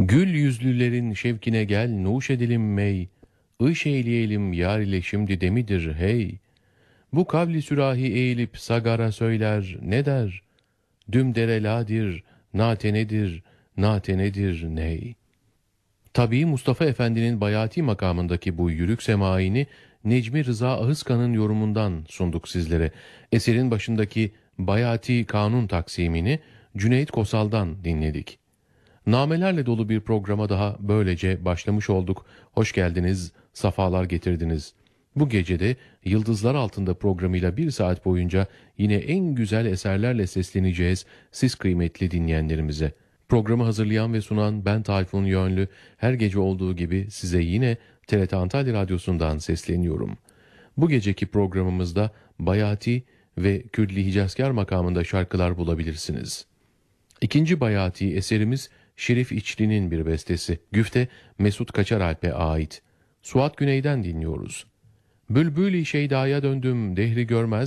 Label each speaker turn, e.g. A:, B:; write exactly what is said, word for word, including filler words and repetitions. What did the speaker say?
A: Gül yüzlülerin şevkine gel, nuş edelim mey. Iş eyleyelim yar ile şimdi demidir hey. Bu kavli sürahi eğilip sagara söyler, ne der? Dümdereladir, natenedir, natenedir ney. Tabii Mustafa Efendi'nin Bayati makamındaki bu yürük semaini Necmi Rıza Ahıska'nın yorumundan sunduk sizlere. Eserin başındaki Bayati kanun taksimini Cüneyt Kosal'dan dinledik. Namelerle dolu bir programa daha böylece başlamış olduk. Hoş geldiniz, safalar getirdiniz. Bu gecede Yıldızlar Altında programıyla bir saat boyunca yine en güzel eserlerle sesleneceğiz siz kıymetli dinleyenlerimize. Programı hazırlayan ve sunan ben Tayfun Yönlü, her gece olduğu gibi size yine T R T Antalya Radyosu'ndan sesleniyorum. Bu geceki programımızda Bayati ve Kürdili Hicazkar makamında şarkılar bulabilirsiniz. İkinci Bayati eserimiz Şerif İçli'nin bir bestesi. Güfte Mesut Kaçaralp'e ait. Suat Güney'den dinliyoruz. Bülbül-i Şeyda'ya döndüm, dehri görmez